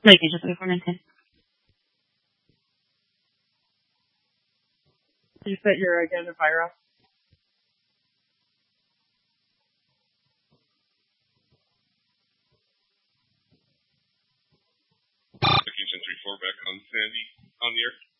No, you can just wait for Minton. You set your identifier up. Sentry 4 back on Sandy, on the air.